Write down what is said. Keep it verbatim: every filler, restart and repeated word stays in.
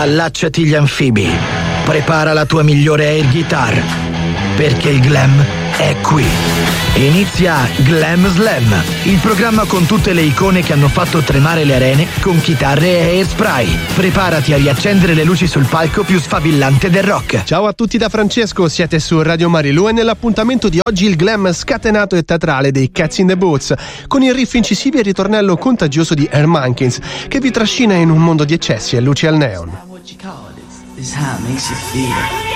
Allacciati gli anfibi, prepara la tua migliore air guitar, perché il glam è qui. Inizia Glam Slam, il programma con tutte le icone che hanno fatto tremare le arene con chitarre e air spray. Preparati a riaccendere le luci sul palco più sfavillante del rock. Ciao a tutti da Francesco, siete su Radio Marilu e nell'appuntamento di oggi il glam scatenato e teatrale dei Cats in the Boots, con il riff incisivi e il ritornello contagioso di Air Mankins, che vi trascina in un mondo di eccessi e luci al neon. This how it makes you feel.